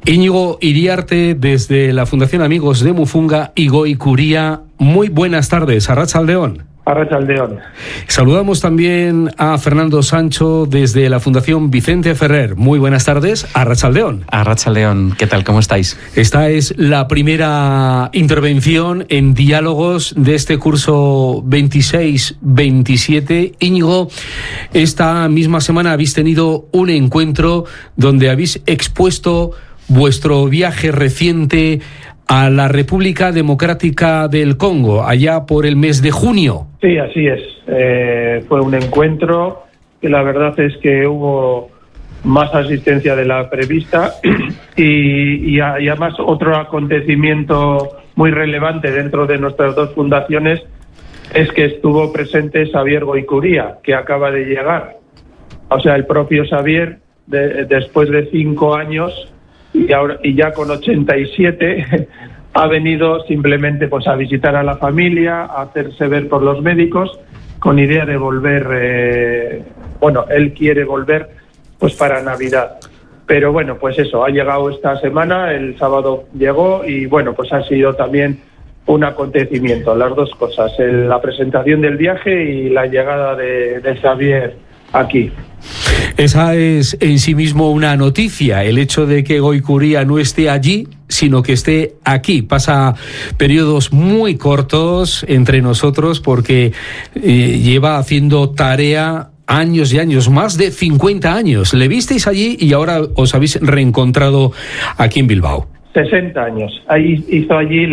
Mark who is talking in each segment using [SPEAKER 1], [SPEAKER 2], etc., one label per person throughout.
[SPEAKER 1] Íñigo Iriarte, desde la Fundación Amigos de Mufunga y Goicuría. Muy buenas tardes, Arratsaldeon.
[SPEAKER 2] Arratsaldeon.
[SPEAKER 1] Saludamos también a Fernando Sancho desde la Fundación Vicente Ferrer. Muy buenas tardes, Arratsaldeon.
[SPEAKER 3] Arratsaldeon, ¿qué tal? ¿Cómo estáis?
[SPEAKER 1] Esta es la primera intervención en diálogos de este curso 26-27. Íñigo, esta misma semana habéis tenido un encuentro donde habéis expuesto vuestro viaje reciente a la República Democrática del Congo, allá por el mes de junio.
[SPEAKER 2] Sí, así es. Fue un encuentro que la verdad es que hubo más asistencia de la prevista y además otro acontecimiento muy relevante dentro de nuestras dos fundaciones es que estuvo presente Xavier Goicuría, que acaba de llegar. O sea, el propio Xavier, después de 5 años y ya con 87, ha venido simplemente pues a visitar a la familia, a hacerse ver por los médicos, con idea de volver, él quiere volver pues para Navidad. Pero bueno, pues eso, ha llegado esta semana, el sábado llegó y bueno, pues ha sido también un acontecimiento, las dos cosas, la presentación del viaje y la llegada de Xavier aquí.
[SPEAKER 1] Esa es en sí mismo una noticia, el hecho de que Goicuría no esté allí, sino que esté aquí. Pasa periodos muy cortos entre nosotros porque lleva haciendo tarea años y años, más de 50 años. Le visteis allí y ahora os habéis reencontrado aquí en Bilbao.
[SPEAKER 2] 60 años. Hizo allí,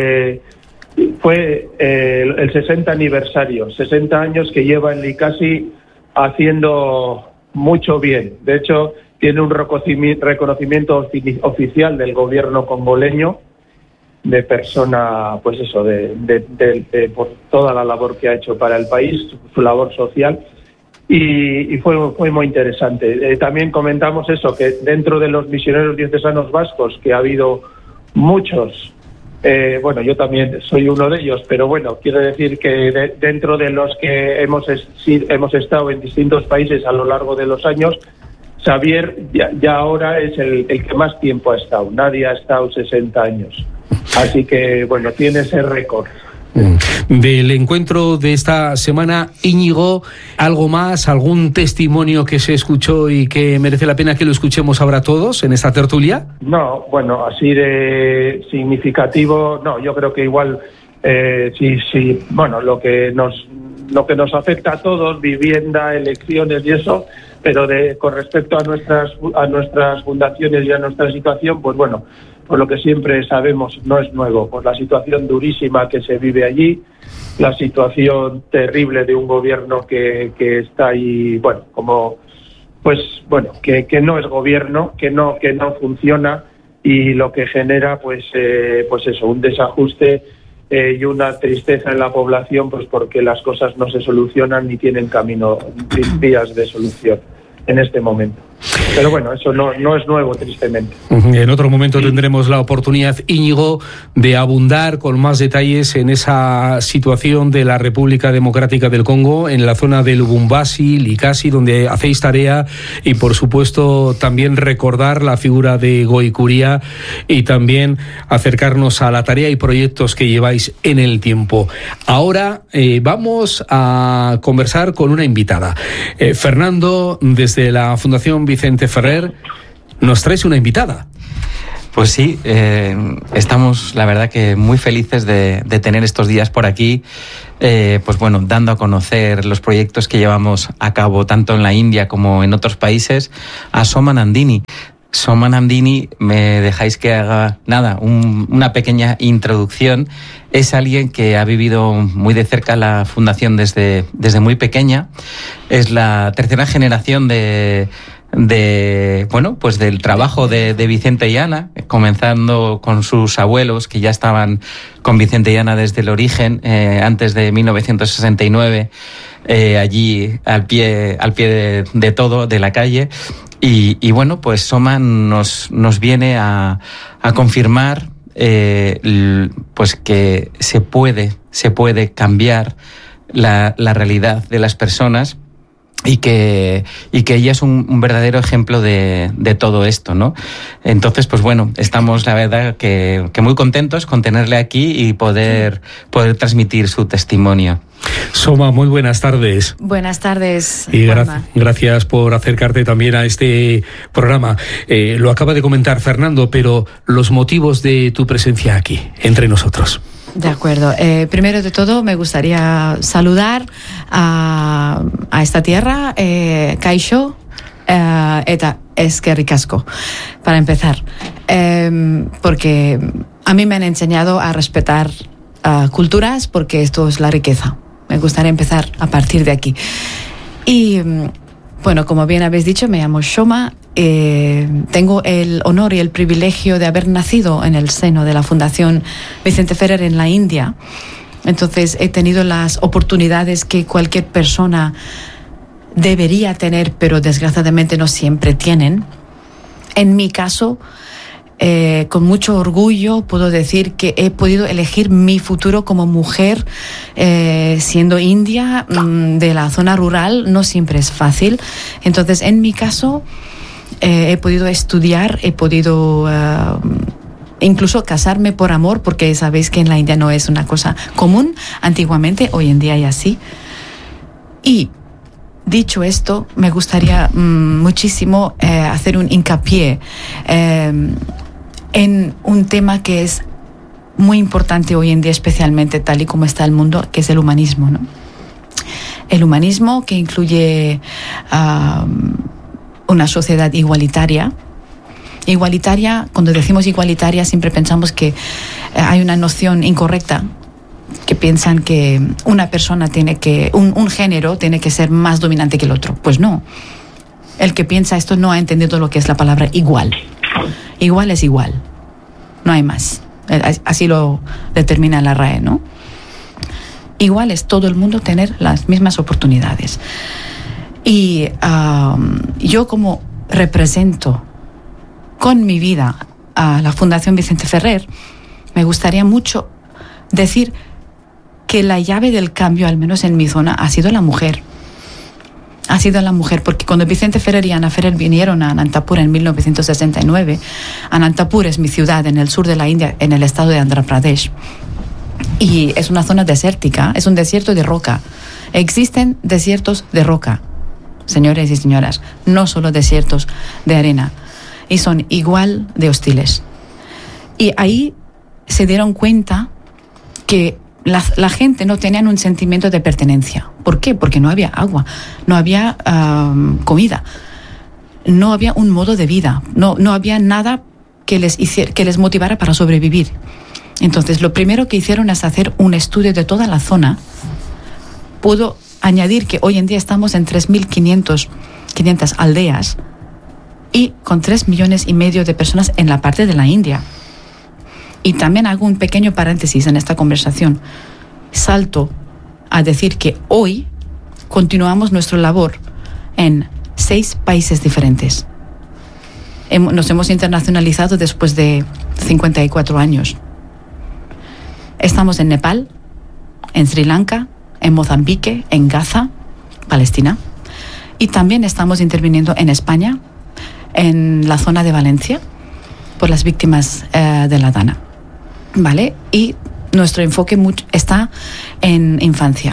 [SPEAKER 2] fue el 60 aniversario, 60 años que lleva en Likasi haciendo mucho bien. De hecho, tiene un reconocimiento oficial del gobierno congoleño de persona, pues eso, por toda la labor que ha hecho para el país, su labor social, y fue muy interesante. También comentamos eso, que dentro de los misioneros diocesanos vascos, que ha habido muchos, yo también soy uno de ellos, pero bueno, quiero decir que dentro de los que hemos estado en distintos países a lo largo de los años, Xavier ya ahora es el que más tiempo ha estado. Nadie ha estado 60 años. Así que, bueno, tiene ese récord.
[SPEAKER 1] Del encuentro de esta semana, Íñigo, ¿algo más? ¿Algún testimonio que se escuchó y que merece la pena que lo escuchemos ahora todos en esta tertulia?
[SPEAKER 2] No, bueno, así de significativo, no, yo creo que igual, sí, bueno, lo que nos afecta a todos, vivienda, elecciones y eso, pero con respecto a nuestras fundaciones y a nuestra situación, pues bueno, por lo que siempre sabemos, no es nuevo, por la situación durísima que se vive allí, la situación terrible de un gobierno que está ahí, que no es gobierno, que no funciona, y lo que genera pues eso, un desajuste y una tristeza en la población, pues porque las cosas no se solucionan ni tienen vías de solución en este momento. Pero bueno, eso no es nuevo, tristemente.
[SPEAKER 1] En otro momento tendremos la oportunidad, Íñigo, de abundar con más detalles en esa situación de la República Democrática del Congo, en la zona de Lubumbashi, Likasi, donde hacéis tarea, y por supuesto también recordar la figura de Goicuría y también acercarnos a la tarea y proyectos que lleváis en el tiempo. Ahora vamos a conversar con una invitada. Fernando, desde la Fundación Vicente Ferrer, nos traes una invitada.
[SPEAKER 3] Pues sí, estamos la verdad que muy felices de tener estos días por aquí, dando a conocer los proyectos que llevamos a cabo tanto en la India como en otros países a Soma Nandini. Soma Nandini, me dejáis que haga una pequeña introducción. Es alguien que ha vivido muy de cerca la fundación desde muy pequeña. Es la tercera generación del trabajo de Vicente y Ana, comenzando con sus abuelos que ya estaban con Vicente y Ana desde el origen, antes de 1969, allí al pie de todo, de la calle. Y bueno, pues Soma nos viene a confirmar pues que se puede cambiar la realidad de las personas y que ella es un verdadero ejemplo de todo esto, ¿no? Entonces, pues bueno, estamos la verdad que muy contentos con tenerle aquí y poder transmitir su testimonio.
[SPEAKER 1] Soma, muy buenas tardes.
[SPEAKER 4] Buenas tardes.
[SPEAKER 1] Y gracias por acercarte también a este programa. Lo acaba de comentar Fernando, pero los motivos de tu presencia aquí, entre nosotros.
[SPEAKER 4] De acuerdo. Primero de todo, me gustaría saludar a esta tierra, Kaixo, eta eskerrik asko, para empezar. Porque a mí me han enseñado a respetar culturas, porque esto es la riqueza. Me gustaría empezar a partir de aquí. Y bueno, como bien habéis dicho, me llamo Shoma. Tengo el honor y el privilegio de haber nacido en el seno de la Fundación Vicente Ferrer en la India. Entonces he tenido las oportunidades que cualquier persona debería tener, pero desgraciadamente no siempre tienen. En mi caso, con mucho orgullo puedo decir que he podido elegir mi futuro como mujer, siendo india, de la zona rural. No siempre es fácil. Entonces, en mi caso, he podido estudiar, he podido incluso casarme por amor, porque sabéis que en la India no es una cosa común antiguamente, hoy en día hay así. Y dicho esto, me gustaría muchísimo hacer un hincapié en un tema que es muy importante hoy en día, especialmente tal y como está el mundo, que es el humanismo, ¿no? El humanismo, que incluye una sociedad igualitaria. Igualitaria, cuando decimos igualitaria, siempre pensamos que hay una noción incorrecta, que piensan que una persona tiene que, un género tiene que ser más dominante que el otro. Pues no. El que piensa esto no ha entendido lo que es la palabra igual. Igual es igual. No hay más. Así lo determina la RAE, ¿no? Igual es todo el mundo tener las mismas oportunidades. Y yo, como represento con mi vida a la Fundación Vicente Ferrer, me gustaría mucho decir que la llave del cambio, al menos en mi zona, ha sido la mujer. Ha sido la mujer, porque cuando Vicente Ferrer y Ana Ferrer vinieron a Anantapur en 1969, Anantapur es mi ciudad en el sur de la India, en el estado de Andhra Pradesh, y es una zona desértica, es un desierto de roca. Existen desiertos de roca, señores y señoras, no solo desiertos de arena, y son igual de hostiles. Y ahí se dieron cuenta que la gente no tenía un sentimiento de pertenencia. ¿Por qué? Porque no había agua, no había comida, no había un modo de vida, no había nada que les motivara para sobrevivir. Entonces, lo primero que hicieron es hacer un estudio de toda la zona. Puedo añadir que hoy en día estamos en 3.500 aldeas y con 3,5 millones de personas en la parte de la India. Y también hago un pequeño paréntesis en esta conversación. Salto a decir que hoy continuamos nuestra labor en 6 países diferentes. Nos hemos internacionalizado después de 54 años. Estamos en Nepal, en Sri Lanka, en Mozambique, en Gaza, Palestina. Y también estamos interviniendo en España, en la zona de Valencia, por las víctimas de la Dana. ¿Vale? Y nuestro enfoque está en infancia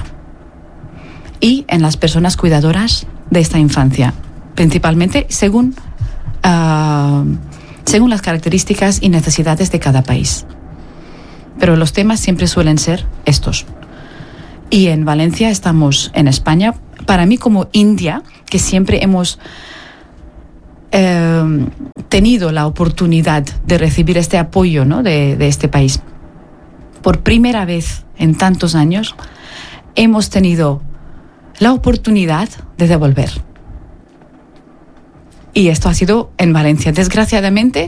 [SPEAKER 4] y en las personas cuidadoras de esta infancia, principalmente según las características y necesidades de cada país. Pero los temas siempre suelen ser estos. Y en Valencia estamos en España. Para mí, como india, que siempre hemos tenido la oportunidad de recibir este apoyo, ¿no?, de este país. Por primera vez en tantos años hemos tenido la oportunidad de devolver. Y esto ha sido en Valencia. Desgraciadamente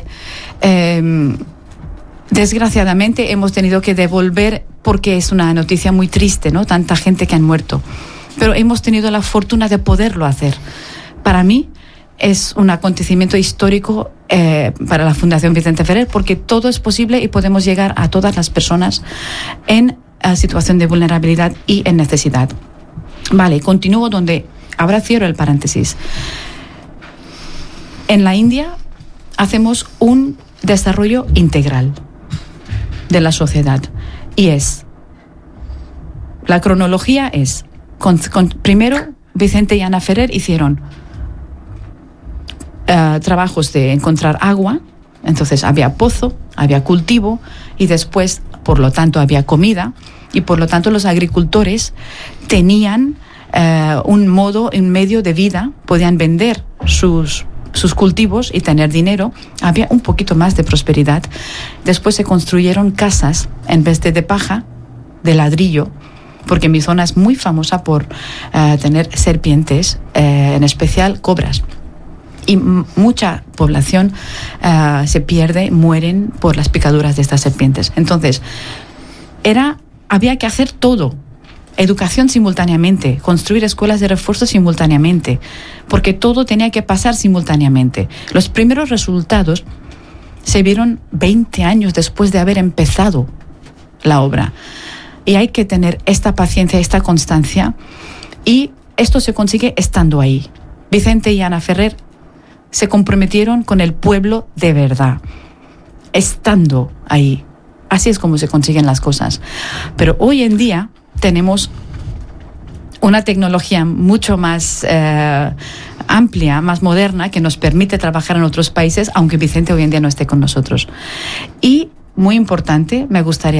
[SPEAKER 4] hemos tenido que devolver, porque es una noticia muy triste, ¿no? Tanta gente que han muerto. Pero hemos tenido la fortuna de poderlo hacer. Para mí es un acontecimiento histórico para la Fundación Vicente Ferrer, porque todo es posible y podemos llegar a todas las personas en situación de vulnerabilidad y en necesidad. Vale, continúo donde ahora cierro el paréntesis. En la India hacemos un desarrollo integral de la sociedad y la cronología es, primero Vicente y Ana Ferrer hicieron trabajos de encontrar agua, entonces había pozo, había cultivo y después, por lo tanto, había comida y por lo tanto los agricultores tenían un medio de vida, podían vender sus cultivos y tener dinero, había un poquito más de prosperidad. Después se construyeron casas en vez de paja, de ladrillo, porque mi zona es muy famosa por tener serpientes, en especial cobras. Y mucha población se pierde, mueren por las picaduras de estas serpientes. Entonces, había que hacer todo. Educación simultáneamente, construir escuelas de refuerzo simultáneamente, porque todo tenía que pasar simultáneamente. Los primeros resultados se vieron 20 años después de haber empezado la obra. Y hay que tener esta paciencia, esta constancia, y esto se consigue estando ahí. Vicente y Ana Ferrer se comprometieron con el pueblo de verdad, estando ahí. Así es como se consiguen las cosas. Pero hoy en día tenemos una tecnología mucho más amplia, más moderna, que nos permite trabajar en otros países, aunque Vicente hoy en día no esté con nosotros. Y, muy importante, me gustaría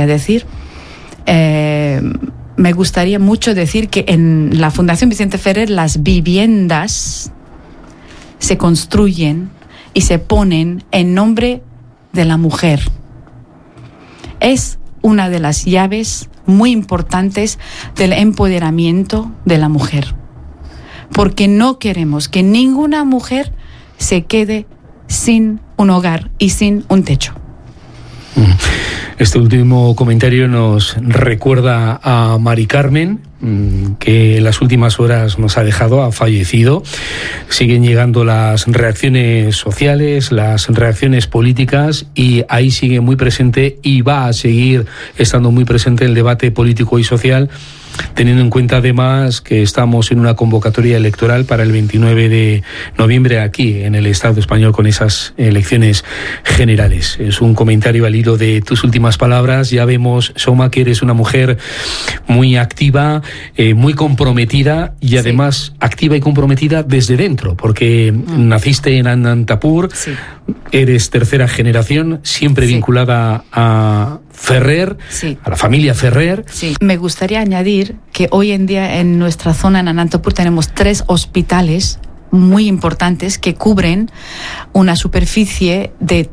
[SPEAKER 4] mucho decir que en la Fundación Vicente Ferrer las viviendas se construyen y se ponen en nombre de la mujer. Es una de las llaves muy importantes del empoderamiento de la mujer, porque no queremos que ninguna mujer se quede sin un hogar y sin un techo.
[SPEAKER 1] Este último comentario nos recuerda a Mari Carmen, que en las últimas horas nos ha dejado, ha fallecido. Siguen llegando las reacciones sociales, las reacciones políticas, y ahí sigue muy presente y va a seguir estando muy presente el debate político y social, teniendo en cuenta además que estamos en una convocatoria electoral para el 29 de noviembre aquí en el Estado español, con esas elecciones generales. Es un comentario al hilo de tus últimas palabras. Ya vemos, Soma, que eres una mujer muy activa, muy comprometida, y además activa y comprometida desde dentro, porque naciste en Anantapur, eres tercera generación, siempre vinculada a Ferrer, a la familia Ferrer.
[SPEAKER 4] Me gustaría añadir que hoy en día en nuestra zona, en Anantapur, tenemos 3 hospitales muy importantes que cubren una superficie de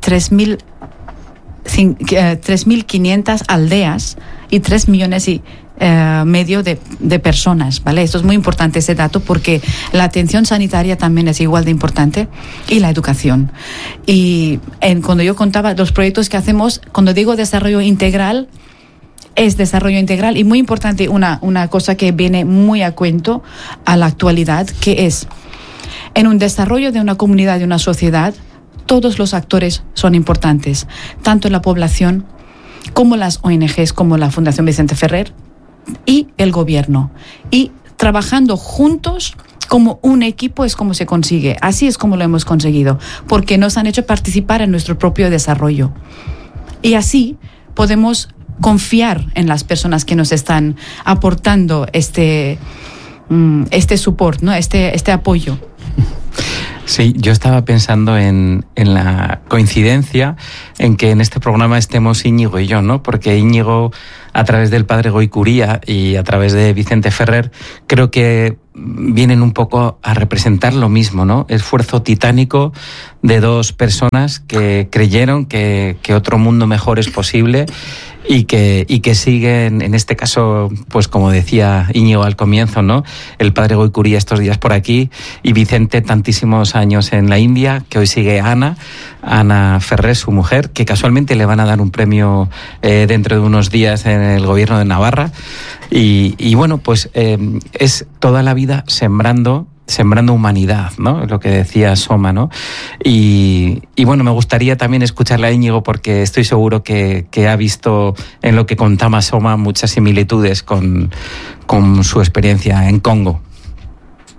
[SPEAKER 4] 3.500 aldeas y 3 millones y medio de personas, ¿vale? Esto es muy importante, ese dato, porque la atención sanitaria también es igual de importante, y la educación. Y cuando yo contaba los proyectos que hacemos, cuando digo desarrollo integral, es desarrollo integral, y muy importante, una cosa que viene muy a cuento a la actualidad, que es, en un desarrollo de una comunidad, de una sociedad, todos los actores son importantes, tanto la población como las ONGs, como la Fundación Vicente Ferrer, y el gobierno. Y trabajando juntos como un equipo es como se consigue. Así es como lo hemos conseguido, porque nos han hecho participar en nuestro propio desarrollo. Y así podemos confiar en las personas que nos están aportando este support, ¿no? este apoyo.
[SPEAKER 3] Sí, yo estaba pensando en la coincidencia en que en este programa estemos Íñigo y yo, ¿no? Porque Íñigo, a través del padre Goicuría y a través de Vicente Ferrer, creo que vienen un poco a representar lo mismo, ¿no? Esfuerzo titánico de 2 personas que creyeron que otro mundo mejor es posible, y que siguen, en este caso, pues como decía Íñigo al comienzo, ¿no? El padre Goicuría estos días por aquí, y Vicente tantísimos años en la India, que hoy sigue Ana Ferrer, su mujer, que casualmente le van a dar un premio dentro de unos días en el gobierno de Navarra. Y bueno, pues es toda la vida sembrando humanidad, ¿no? Lo que decía Soma, ¿no? Y bueno, me gustaría también escucharle a Íñigo, porque estoy seguro que ha visto en lo que contaba Soma muchas similitudes con su experiencia en Congo.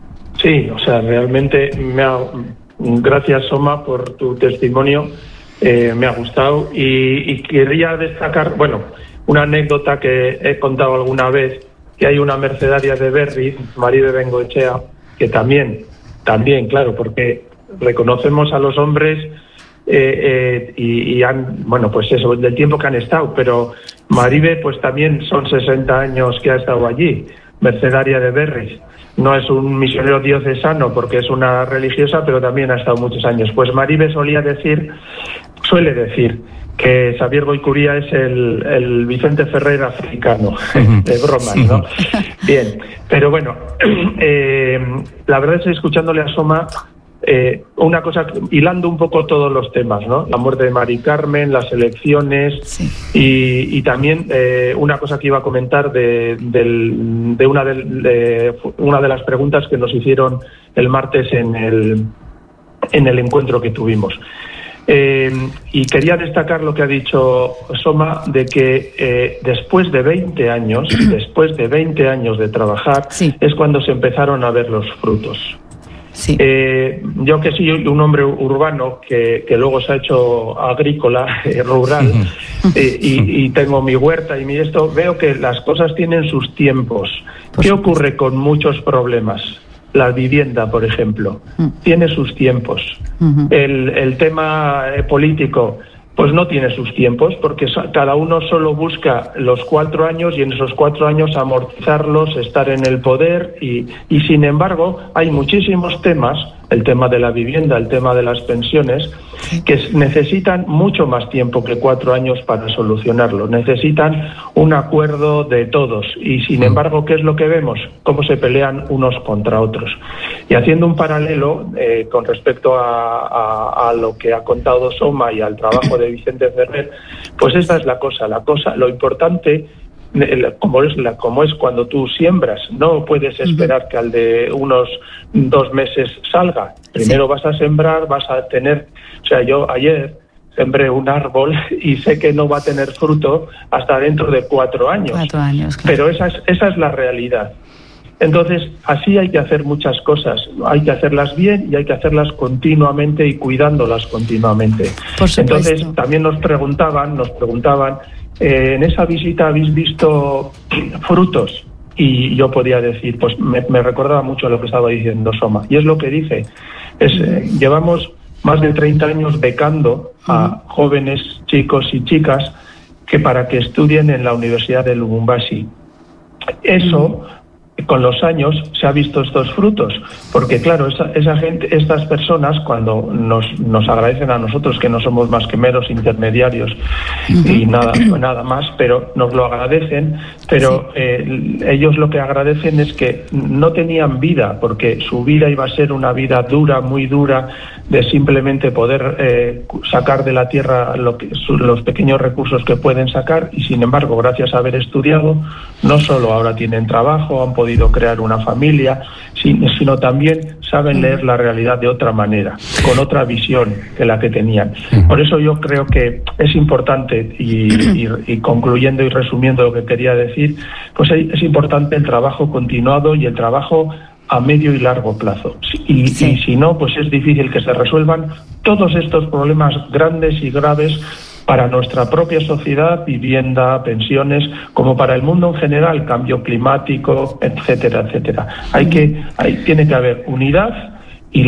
[SPEAKER 2] Sí, o sea, realmente gracias, Soma, por tu testimonio. Me ha gustado y quería destacar, bueno, una anécdota que he contado alguna vez, que hay una mercedaria de Berriz, Maribe Bengoechea, que también, claro, porque reconocemos a los hombres y han, bueno, pues eso, del tiempo que han estado, pero Maribe pues también son 60 años que ha estado allí, mercedaria de Berriz. No es un misionero diocesano porque es una religiosa, pero también ha estado muchos años. Pues Maribe suele decir que Xavier Goicuría es el Vicente Ferrer africano, de broma, ¿no? Bien, pero bueno, la verdad es que escuchándole a Soma, una cosa, hilando un poco todos los temas, ¿no? La muerte de Mari Carmen, las elecciones, sí. y también una cosa que iba a comentar de una de las preguntas que nos hicieron el martes en el encuentro que tuvimos. Y quería destacar lo que ha dicho Soma, de que después de 20 años de trabajar, sí. Es cuando se empezaron a ver los frutos. Sí. Yo que soy un hombre urbano que luego se ha hecho agrícola, rural, y tengo mi huerta y esto, veo que las cosas tienen sus tiempos. ¿Qué ocurre con muchos problemas? La vivienda, por ejemplo, tiene sus tiempos. El tema político, pues no tiene sus tiempos, porque cada uno solo busca los 4 años y en esos 4 años amortizarlos, estar en el poder y sin embargo hay muchísimos temas, el tema de la vivienda, el tema de las pensiones, que necesitan mucho más tiempo que 4 años para solucionarlo. Necesitan un acuerdo de todos y sin embargo, ¿qué es lo que vemos? Cómo se pelean unos contra otros. Y haciendo un paralelo con respecto a lo que ha contado Soma y al trabajo de Vicente Ferrer, pues esta es la cosa, lo importante, como es cuando tú siembras, no puedes esperar que al de unos 2 meses salga. Primero vas a sembrar, vas a tener, o sea, yo ayer sembré un árbol y sé que no va a tener fruto hasta dentro de 4 años.
[SPEAKER 4] 4 años, claro.
[SPEAKER 2] Pero esa es la realidad. Entonces, así hay que hacer muchas cosas. Hay que hacerlas bien y hay que hacerlas continuamente y cuidándolas continuamente.
[SPEAKER 4] Por supuesto.
[SPEAKER 2] Entonces, también nos preguntaban, en esa visita habéis visto frutos. Y yo podía decir, pues me recordaba mucho lo que estaba diciendo Soma. Y es lo que dice. Llevamos más de 30 años becando a jóvenes, chicos y chicas para que estudien en la Universidad de Lubumbashi. Eso, con los años, se ha visto estos frutos, porque claro, esa gente, estas personas, cuando nos agradecen a nosotros, que no somos más que meros intermediarios y nada más, pero nos lo agradecen, pero ellos lo que agradecen es que no tenían vida, porque su vida iba a ser una vida dura, muy dura, de simplemente poder sacar de la tierra los pequeños recursos que pueden sacar, y sin embargo, gracias a haber estudiado, no solo ahora tienen trabajo, han podido crear una familia, sino también saben leer la realidad de otra manera, con otra visión que la que tenían. Por eso yo creo que es importante, y concluyendo y resumiendo lo que quería decir, pues es importante el trabajo continuado y el trabajo a medio y largo plazo. Y si no, pues es difícil que se resuelvan todos estos problemas grandes y graves para nuestra propia sociedad, vivienda, pensiones, como para el mundo en general, cambio climático, etcétera, etcétera. Tiene que haber unidad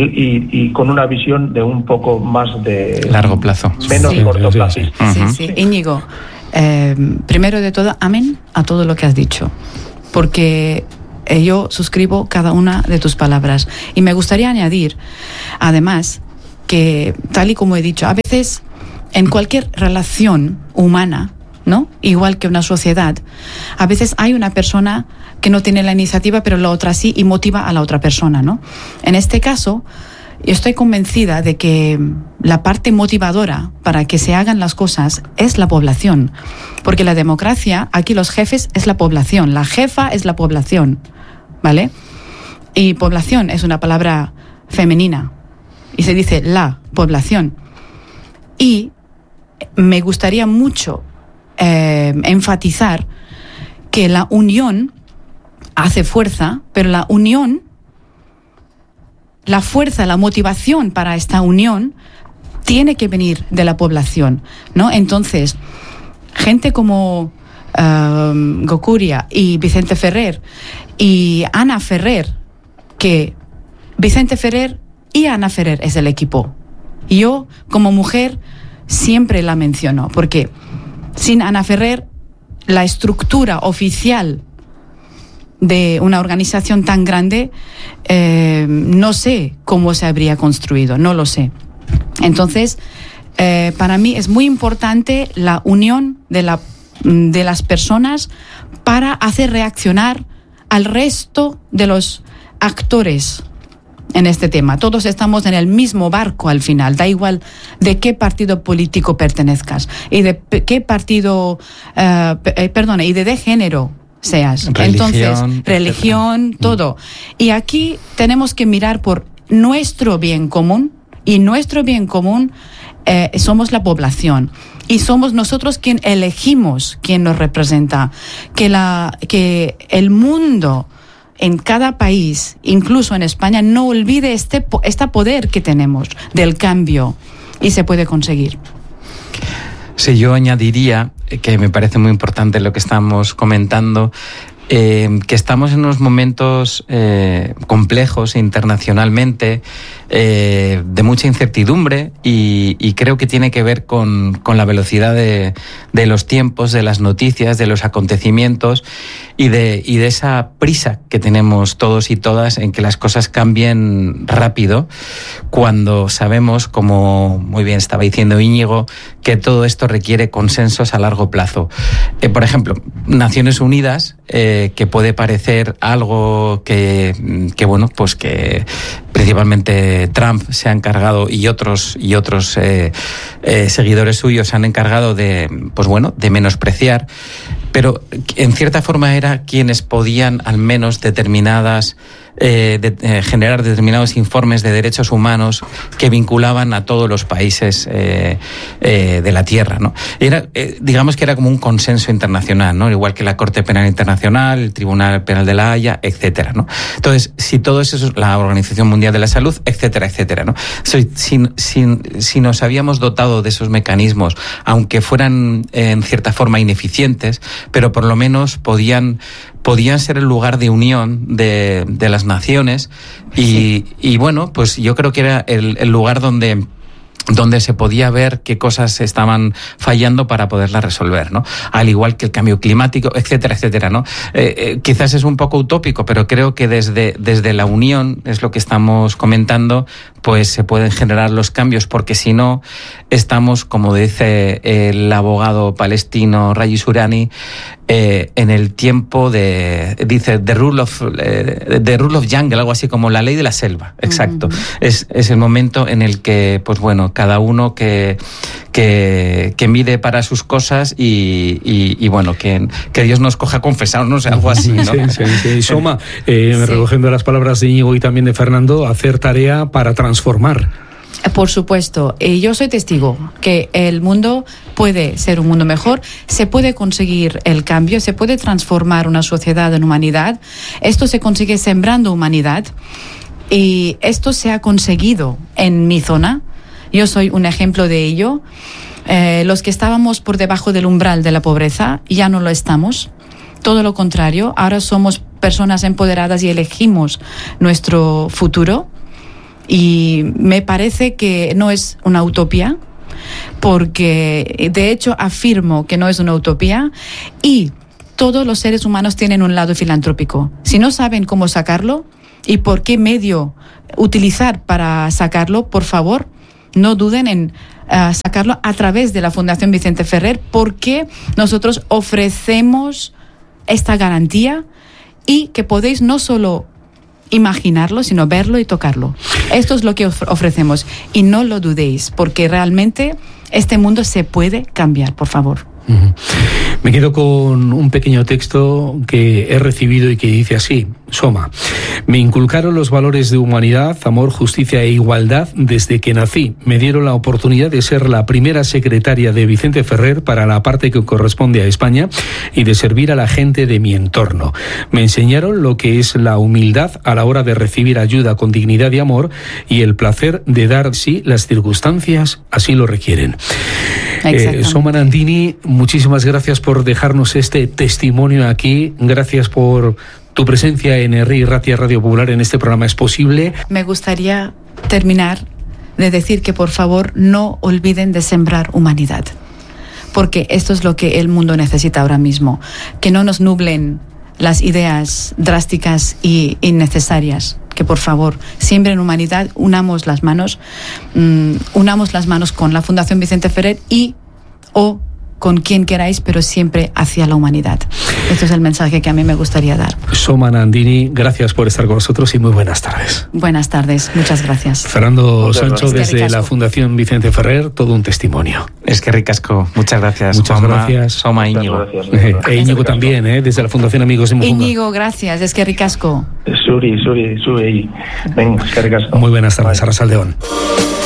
[SPEAKER 2] y con una visión de un poco más de
[SPEAKER 3] largo plazo,
[SPEAKER 2] menos corto plazo.
[SPEAKER 4] Sí. Íñigo, primero de todo, amén a todo lo que has dicho, porque yo suscribo cada una de tus palabras. Y me gustaría añadir, además, que tal y como he dicho, a veces en cualquier relación humana, ¿no? Igual que una sociedad, a veces hay una persona que no tiene la iniciativa, pero la otra sí, y motiva a la otra persona, ¿no? En este caso, yo estoy convencida de que la parte motivadora para que se hagan las cosas es la población, porque la democracia, aquí los jefes es la población, la jefa es la población, ¿vale? Y población es una palabra femenina y se dice la población. Y me gustaría mucho enfatizar que la unión hace fuerza, pero la unión la fuerza, la motivación para esta unión tiene que venir de la población, ¿no? Entonces, gente como Gokuria y Vicente Ferrer y Ana Ferrer, que Vicente Ferrer y Ana Ferrer es el equipo. Yo, como mujer, siempre la menciono, porque sin Ana Ferrer, la estructura oficial de una organización tan grande, no sé cómo se habría construido, no lo sé. Entonces, para mí es muy importante la unión de las personas para hacer reaccionar al resto de los actores en este tema. Todos estamos en el mismo barco al final, da igual de qué partido político pertenezcas y de qué partido, y de género seas. Entonces, religión, todo. Y aquí tenemos que mirar por nuestro bien común, y nuestro bien común somos la población. Y somos nosotros quien elegimos quién nos representa. Que el mundo en cada país, incluso en España, no olvide este poder que tenemos del cambio, y se puede conseguir.
[SPEAKER 3] Sí, yo añadiría que me parece muy importante lo que estamos comentando, que estamos en unos momentos complejos internacionalmente, de mucha incertidumbre, y creo que tiene que ver con la velocidad de los tiempos, de las noticias, de los acontecimientos y de esa prisa que tenemos todos y todas en que las cosas cambien rápido, cuando sabemos, como muy bien estaba diciendo Íñigo, que todo esto requiere consensos a largo plazo. Por ejemplo, Naciones Unidas, que puede parecer algo que bueno, pues que principalmente Trump se ha encargado, y otros seguidores suyos se han encargado de menospreciar, pero en cierta forma era quienes podían al menos generar determinados informes de derechos humanos que vinculaban a todos los países de la Tierra, ¿no? Digamos que era como un consenso internacional, ¿no? Igual que la Corte Penal Internacional, el Tribunal Penal de la Haya, etcétera, ¿no? Entonces, si todo eso, la Organización Mundial de la Salud, etcétera, etcétera, ¿no? Si nos habíamos dotado de esos mecanismos, aunque fueran en cierta forma ineficientes, pero por lo menos podían ser el lugar de unión de las naciones, y bueno, pues yo creo que era el lugar donde se podía ver qué cosas estaban fallando para poderlas resolver, ¿no? Al igual que el cambio climático, etcétera, etcétera, ¿no? Quizás es un poco utópico, pero creo que desde la unión, es lo que estamos comentando, pues se pueden generar los cambios, porque si no, estamos, como dice el abogado palestino Raji Sourani, en el tiempo dice the rule of jungle, algo así como la ley de la selva, exacto. Es el momento en el que, pues bueno, cada uno que mide para sus cosas, y bueno, que Dios nos coja confesados, no sé, algo así, ¿no?
[SPEAKER 1] Sí. Soma, recogiendo las palabras de Íñigo y también de Fernando, hacer tarea para transformar.
[SPEAKER 4] Por supuesto, yo soy testigo que el mundo puede ser un mundo mejor, se puede conseguir el cambio, se puede transformar una sociedad en humanidad. Esto se consigue sembrando humanidad, y esto se ha conseguido en mi zona. Yo soy un ejemplo de ello. Los que estábamos por debajo del umbral de la pobreza ya no lo estamos. Todo lo contrario, ahora somos personas empoderadas y elegimos nuestro futuro. Y me parece que no es una utopía, porque de hecho afirmo que no es una utopía, y todos los seres humanos tienen un lado filantrópico. Si no saben cómo sacarlo y por qué medio utilizar para sacarlo, por favor, no duden en sacarlo a través de la Fundación Vicente Ferrer, porque nosotros ofrecemos esta garantía, y que podéis no solo imaginarlo, sino verlo y tocarlo. Esto es lo que ofrecemos, y no lo dudéis, porque realmente este mundo se puede cambiar, por favor.
[SPEAKER 1] Me quedo con un pequeño texto que he recibido y que dice así: Soma, me inculcaron los valores de humanidad, amor, justicia e igualdad desde que nací. Me dieron la oportunidad de ser la primera secretaria de Vicente Ferrer para la parte que corresponde a España y de servir a la gente de mi entorno. Me enseñaron lo que es la humildad a la hora de recibir ayuda con dignidad y amor y el placer de dar si las circunstancias así lo requieren. Soma Nandini, muchísimas gracias por dejarnos este testimonio aquí. Gracias por tu presencia en Herri y Ratia Radio Popular en este programa Es Posible.
[SPEAKER 4] Me gustaría terminar de decir que por favor no olviden de sembrar humanidad, porque esto es lo que el mundo necesita ahora mismo, que no nos nublen las ideas drásticas y innecesarias, que por favor siembren humanidad, unamos las manos con la Fundación Vicente Ferrer o con quien queráis, pero siempre hacia la humanidad. Este es el mensaje que a mí me gustaría dar.
[SPEAKER 1] Soma Nandini, gracias por estar con nosotros y muy buenas tardes.
[SPEAKER 4] Buenas tardes, muchas gracias.
[SPEAKER 1] Fernando Sancho, desde la Fundación Vicente Ferrer, todo un testimonio.
[SPEAKER 3] Es que ricasco, muchas gracias.
[SPEAKER 1] Muchas gracias.
[SPEAKER 3] Soma, Íñigo.
[SPEAKER 1] E Íñigo también, desde la Fundación Amigos de Mufunga.
[SPEAKER 4] Íñigo, gracias, es que ricasco.
[SPEAKER 2] Suri. Venga, es que ricasco.
[SPEAKER 1] Muy buenas tardes, Arrasal León.